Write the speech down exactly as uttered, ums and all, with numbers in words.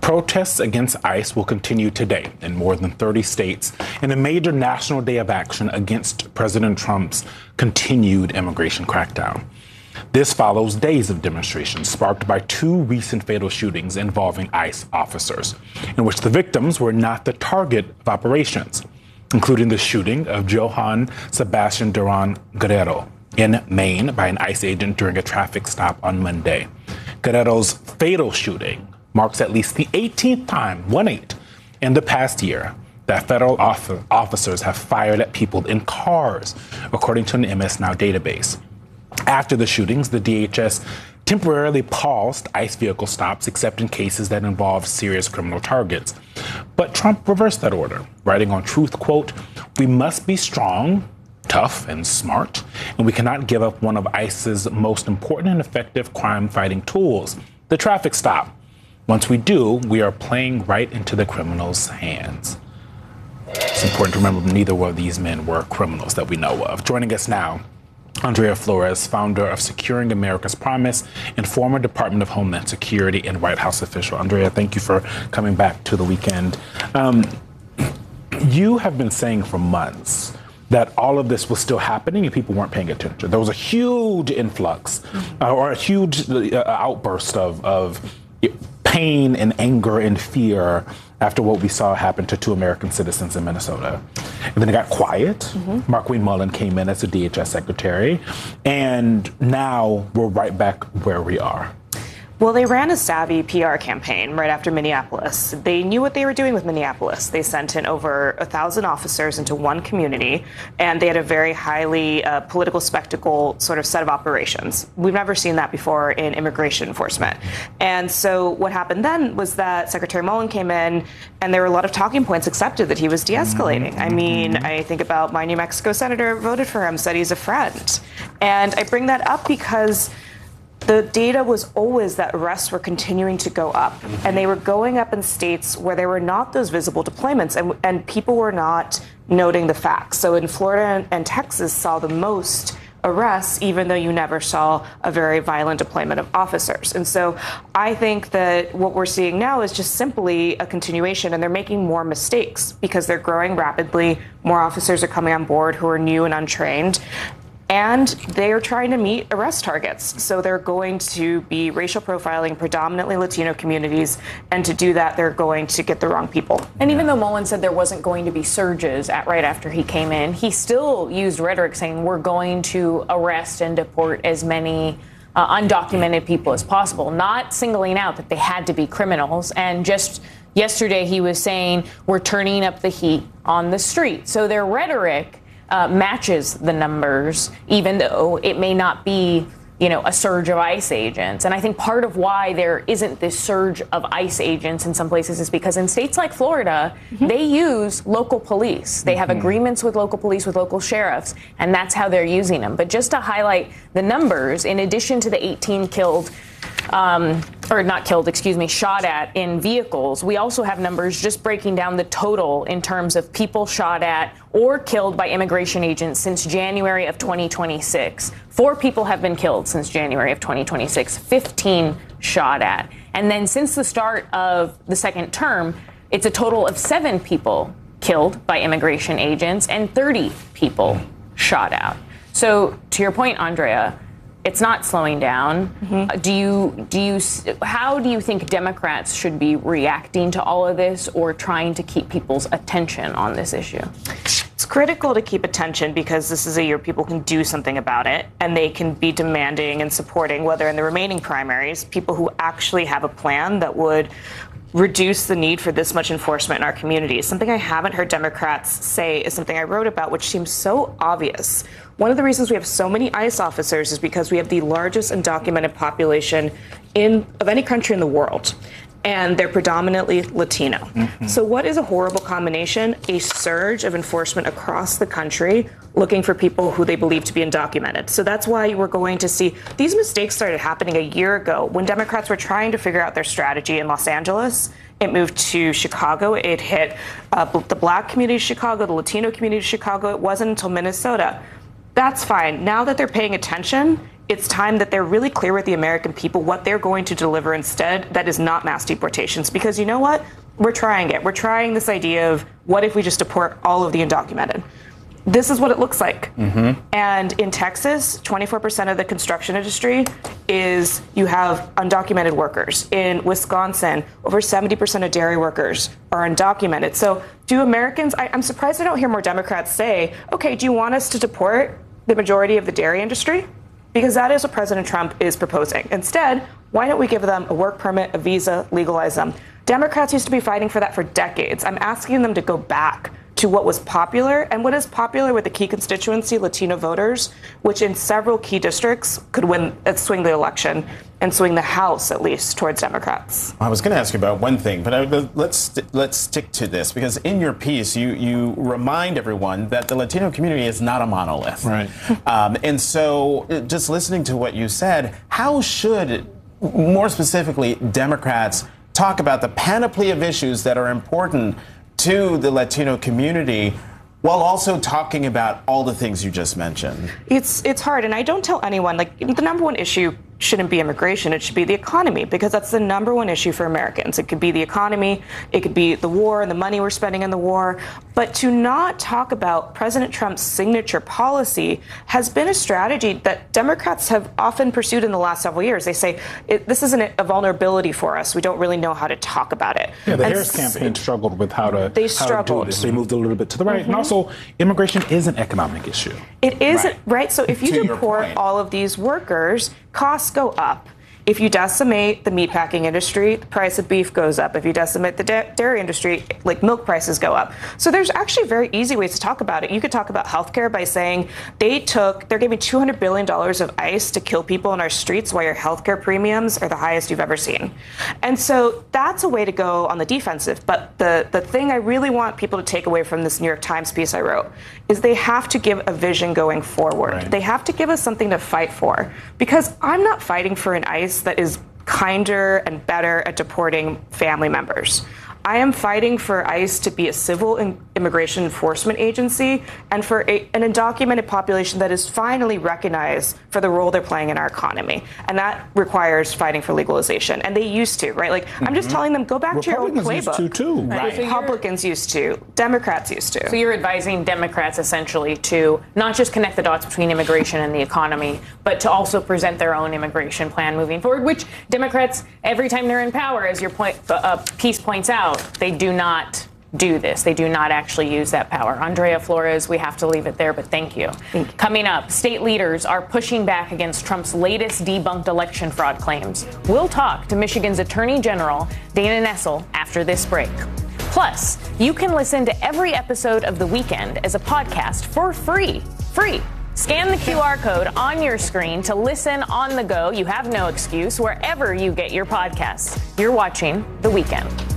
Protests against ICE will continue today in more than thirty states in a major national day of action against President Trump's continued immigration crackdown. This follows days of demonstrations sparked by two recent fatal shootings involving ICE officers, in which the victims were not the target of operations, including the shooting of Johann Sebastian Duran Guerrero in Maine by an ICE agent during a traffic stop on Monday. Guerrero's fatal shooting marks at least the eighteenth time, one eight, in the past year that federal off- officers have fired at people in cars, according to an M S Now database. After the shootings, the D H S temporarily paused ICE vehicle stops, except in cases that involved serious criminal targets. But Trump reversed that order, writing on Truth, quote, "We must be strong, tough, and smart, and we cannot give up one of ICE's most important and effective crime-fighting tools, the traffic stop. Once we do, we are playing right into the criminals' hands." It's important to remember neither one of these men were criminals that we know of. Joining us now, Andrea Flores, founder of Securing America's Promise and former Department of Homeland Security and White House official. Andrea, thank you for coming back to the weekend. Um, you have been saying for months that all of this was still happening and people weren't paying attention. There was a huge influx uh, or a huge uh, outburst of, of pain and anger and fear after what we saw happen to two American citizens in Minnesota. And then it got quiet. Mm-hmm. Markwayne Mullin came in as the D H S secretary. And now we're right back where we are. Well, they ran a savvy P R campaign right after Minneapolis. They knew what they were doing with Minneapolis. They sent in over a thousand officers into one community, and they had a very highly uh, political spectacle sort of set of operations. We've never seen that before in immigration enforcement. And so what happened then was that Secretary Mullin came in, and there were a lot of talking points accepted that he was de-escalating. Mm-hmm. I mean, I think about my New Mexico senator voted for him, said he's a friend. And I bring that up because the data was always that arrests were continuing to go up, mm-hmm. and they were going up in states where there were not those visible deployments, and, and people were not noting the facts. So in Florida and, and Texas saw the most arrests, even though you never saw a very violent deployment of officers. And so I think that what we're seeing now is just simply a continuation, and they're making more mistakes because they're growing rapidly. More officers are coming on board who are new and untrained. And they are trying to meet arrest targets. So they're going to be racial profiling predominantly Latino communities. And to do that, they're going to get the wrong people. And even though Mullin said there wasn't going to be surges at right after he came in, he still used rhetoric saying we're going to arrest and deport as many uh, undocumented people as possible, not singling out that they had to be criminals. And just yesterday, he was saying we're turning up the heat on the street. So their rhetoric Uh, matches the numbers, even though it may not be, you know, a surge of ICE agents. And I think part of why there isn't this surge of ICE agents in some places is because in states like Florida, mm-hmm. they use local police. They have mm-hmm. agreements with local police, with local sheriffs, and that's how they're using them. But just to highlight the numbers, in addition to the eighteen killed, Um, or not killed, excuse me, shot at in vehicles, we also have numbers just breaking down the total in terms of people shot at or killed by immigration agents since January of twenty twenty-six. Four people have been killed since January of twenty twenty-six, fifteen shot at. And then since the start of the second term, it's a total of seven people killed by immigration agents and thirty people shot at. So to your point, Andrea, it's not slowing down. Mm-hmm. Do you, do you, how do you think Democrats should be reacting to all of this or trying to keep people's attention on this issue? It's critical to keep attention because this is a year people can do something about it, and they can be demanding and supporting, whether in the remaining primaries, people who actually have a plan that would reduce the need for this much enforcement in our communities. Something I haven't heard Democrats say is something I wrote about, which seems so obvious. One of the reasons we have so many ICE officers is because we have the largest undocumented population in of any country in the world. And they're predominantly Latino. Mm-hmm. So what is a horrible combination? A surge of enforcement across the country looking for people who they believe to be undocumented. So that's why we're going to see these mistakes started happening a year ago when Democrats were trying to figure out their strategy in Los Angeles. It moved to Chicago. It hit uh, the Black community of Chicago, the Latino community of Chicago. It wasn't until Minnesota. That's fine. Now that they're paying attention, it's time that they're really clear with the American people what they're going to deliver instead that is not mass deportations. Because you know what? We're trying it. We're trying this idea of what if we just deport all of the undocumented? This is what it looks like. Mm-hmm. And in Texas, twenty-four percent of the construction industry is you have undocumented workers. In Wisconsin, over seventy percent of dairy workers are undocumented. So do Americans, I, I'm surprised I don't hear more Democrats say, okay, do you want us to deport the majority of the dairy industry? Because that is what President Trump is proposing. Instead, why don't we give them a work permit, a visa, legalize them? Democrats used to be fighting for that for decades. I'm asking them to go back to what was popular and what is popular with the key constituency, Latino voters, which in several key districts could win, uh, swing the election and swing the House, at least, towards Democrats. I was going to ask you about one thing, but I, let's let's stick to this, because in your piece, you, you remind everyone that the Latino community is not a monolith. Right. Um, and so just listening to what you said, how should, more specifically, Democrats talk about the panoply of issues that are important to the Latino community while also talking about all the things you just mentioned? It's it's hard, and I don't tell anyone, like, the number one issue shouldn't be immigration, it should be the economy, because that's the number one issue for Americans. It could be the economy, it could be the war and the money we're spending on the war, but to not talk about President Trump's signature policy has been a strategy that Democrats have often pursued in the last several years. They say, it, this isn't a vulnerability for us, we don't really know how to talk about it. Yeah, the and Harris campaign struggled with how to, they how struggled. to do this. They moved a little bit to the right. Mm-hmm. And also, immigration is an economic issue. It isn't, right? right? So if you To deport all of these workers, costs go up. If you decimate the meatpacking industry, the price of beef goes up. If you decimate the da- dairy industry, like milk prices go up. So there's actually very easy ways to talk about it. You could talk about healthcare by saying they took, they're giving two hundred billion dollars of ICE to kill people in our streets while your healthcare premiums are the highest you've ever seen. And so that's a way to go on the defensive. But the, the thing I really want people to take away from this New York Times piece I wrote is they have to give a vision going forward. Right. They have to give us something to fight for. Because I'm not fighting for an ICE that is kinder and better at deporting family members. I am fighting for ICE to be a civil in- immigration enforcement agency and for a, an undocumented population that is finally recognized for the role they're playing in our economy. And that requires fighting for legalization. And they used to, right? Like, mm-hmm. I'm just telling them, go back to your own playbook. Used to too. Right. So Republicans used to. Democrats used to. So you're advising Democrats essentially to not just connect the dots between immigration and the economy, but to also present their own immigration plan moving forward, which Democrats, every time they're in power, as your point, uh, piece points out, they do not do this. They do not actually use that power. Andrea Flores, we have to leave it there, but thank you. Thank you. Coming up, state leaders are pushing back against Trump's latest debunked election fraud claims. We'll talk to Michigan's Attorney General, Dana Nessel, after this break. Plus, you can listen to every episode of The Weekend as a podcast for free. Free. Scan the Q R code on your screen to listen on the go. You have no excuse wherever you get your podcasts. You're watching The Weekend.